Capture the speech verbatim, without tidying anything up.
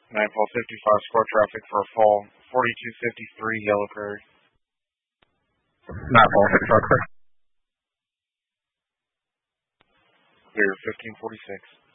Nightfall fifty-five, squad traffic for a fall, forty-two fifty-three, Yellow Prairie. Nightfall fifty-five. Clear, fifteen forty-six.